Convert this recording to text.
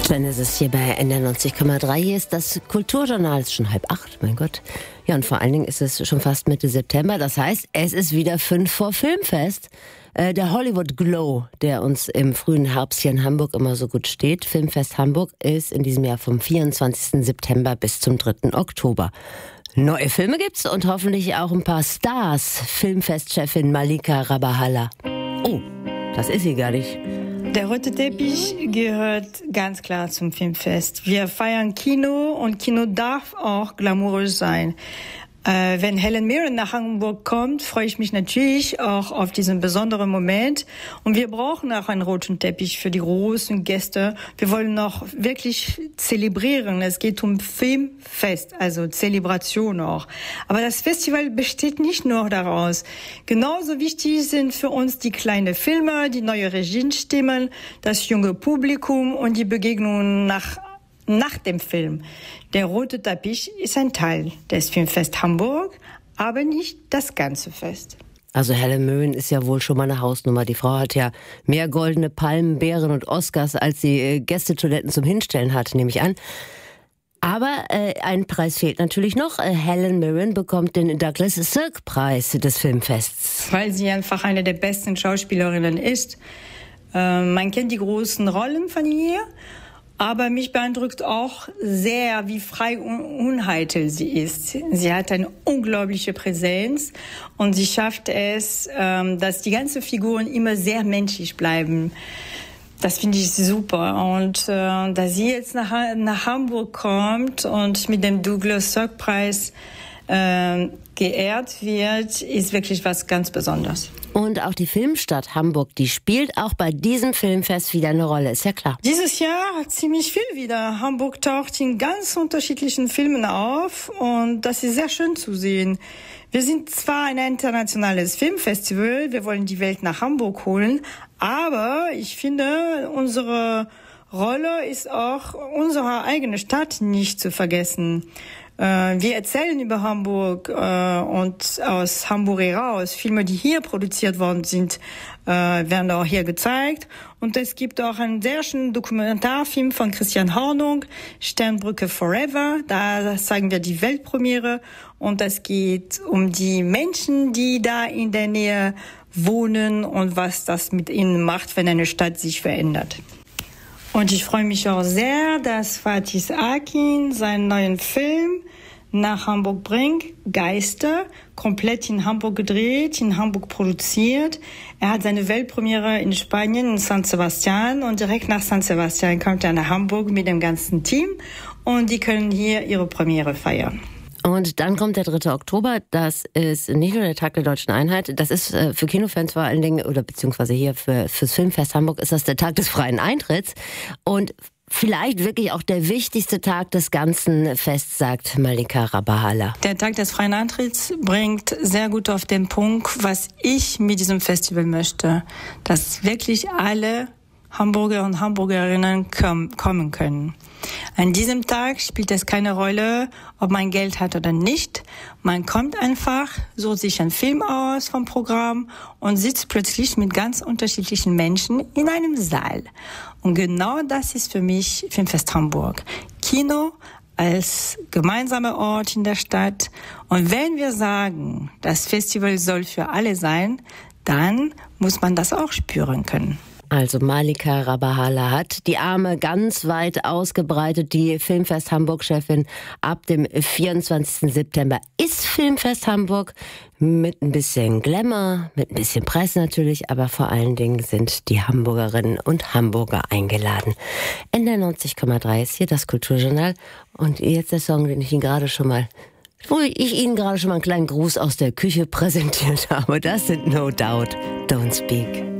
Dann ist es hier bei NDR 90,3. Hier ist das Kulturjournal. Es ist schon 7:30, mein Gott. Ja, und vor allen Dingen ist es schon fast Mitte September. Das heißt, es ist wieder 5 vor Filmfest. Der Hollywood Glow, der uns im frühen Herbst hier in Hamburg immer so gut steht. Filmfest Hamburg ist in diesem Jahr vom 24. September bis zum 3. Oktober. Neue Filme gibt's und hoffentlich auch ein paar Stars. Filmfestchefin Malika Rabahalla. Oh, das ist sie gar nicht. Der rote Teppich gehört ganz klar zum Filmfest. Wir feiern Kino und Kino darf auch glamourös sein. Wenn Helen Mirren nach Hamburg kommt, freue ich mich natürlich auch auf diesen besonderen Moment. Und wir brauchen auch einen roten Teppich für die großen Gäste. Wir wollen noch wirklich zelebrieren. Es geht um Filmfest, also Zelebration auch. Aber das Festival besteht nicht nur daraus. Genauso wichtig sind für uns die kleinen Filme, die neue Regiestimmen, das junge Publikum und die Begegnungen nach dem Film. Der rote Teppich ist ein Teil des Filmfest Hamburg, aber nicht das ganze Fest. Also Helen Mirren ist ja wohl schon mal eine Hausnummer. Die Frau hat ja mehr goldene Palmen, Bären und Oscars, als sie Gästetoiletten zum Hinstellen hat, nehme ich an. Aber ein Preis fehlt natürlich noch. Helen Mirren bekommt den Douglas Sirk-Preis des Filmfests. Weil sie einfach eine der besten Schauspielerinnen ist. Man kennt die großen Rollen von ihr. Aber mich beeindruckt auch sehr, wie frei und uneitel sie ist. Sie hat eine unglaubliche Präsenz und sie schafft es, dass die ganzen Figuren immer sehr menschlich bleiben. Das finde ich super. Und dass sie jetzt nach Hamburg kommt und mit dem Douglas Sirk-Preis geehrt wird, ist wirklich was ganz Besonderes. Und auch die Filmstadt Hamburg, die spielt auch bei diesem Filmfest wieder eine Rolle, ist ja klar. Dieses Jahr ziemlich viel wieder. Hamburg taucht in ganz unterschiedlichen Filmen auf und das ist sehr schön zu sehen. Wir sind zwar ein internationales Filmfestival, wir wollen die Welt nach Hamburg holen, aber ich finde, unsere Rolle ist auch, unsere eigene Stadt nicht zu vergessen. Wir erzählen über Hamburg und aus Hamburg heraus. Filme, die hier produziert worden sind, werden auch hier gezeigt. Und es gibt auch einen sehr schönen Dokumentarfilm von Christian Hornung, Sternbrücke Forever. Da zeigen wir die Weltpremiere. Und es geht um die Menschen, die da in der Nähe wohnen und was das mit ihnen macht, wenn eine Stadt sich verändert. Und ich freue mich auch sehr, dass Fatih Akin seinen neuen Film nach Hamburg bringt, Geister, komplett in Hamburg gedreht, in Hamburg produziert. Er hat seine Weltpremiere in Spanien, in San Sebastian, und direkt nach San Sebastian kommt er nach Hamburg mit dem ganzen Team und die können hier ihre Premiere feiern. Und dann kommt der 3. Oktober, das ist nicht nur der Tag der Deutschen Einheit, das ist für Kinofans vor allen Dingen, oder beziehungsweise hier fürs Filmfest Hamburg ist das der Tag des freien Eintritts und vielleicht wirklich auch der wichtigste Tag des ganzen Fests, sagt Malika Rabahalla. Der Tag des freien Eintritts bringt sehr gut auf den Punkt, was ich mit diesem Festival möchte, dass wirklich alle Hamburger und Hamburgerinnen kommen können. An diesem Tag spielt es keine Rolle, ob man Geld hat oder nicht. Man kommt einfach, sucht sich einen Film aus vom Programm und sitzt plötzlich mit ganz unterschiedlichen Menschen in einem Saal. Und genau das ist für mich Filmfest Hamburg. Kino als gemeinsamer Ort in der Stadt. Und wenn wir sagen, das Festival soll für alle sein, dann muss man das auch spüren können. Also Malika Rabahalla hat die Arme ganz weit ausgebreitet. Die Filmfest Hamburg-Chefin ab dem 24. September ist Filmfest Hamburg mit ein bisschen Glamour, mit ein bisschen Preis natürlich, aber vor allen Dingen sind die Hamburgerinnen und Hamburger eingeladen. NDR 90,3 ist hier das Kulturjournal und jetzt der Song, wo ich Ihnen gerade schon mal einen kleinen Gruß aus der Küche präsentiert habe. Das sind No Doubt, Don't Speak.